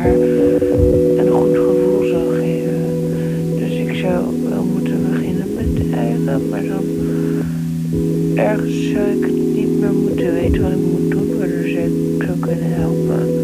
haar een goed gevoel zal geven. Dus ik zou wel moeten beginnen met eigen, maar dan ergens zou ik niet meer moeten weten wat ik moet doen, waardoor ze zou kunnen helpen.